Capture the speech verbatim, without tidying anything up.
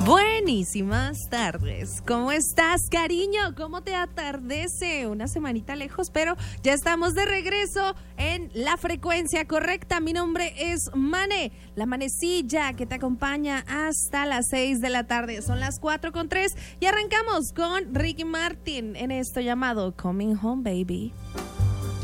Buenísimas tardes. ¿Cómo estás, cariño? ¿Cómo te atardece? Una semanita lejos, pero ya estamos de regreso en la frecuencia correcta. Mi nombre es Mane, la manecilla que te acompaña hasta las seis de la tarde. Son las cuatro con tres y arrancamos con Ricky Martin en esto llamado Coming Home, Baby.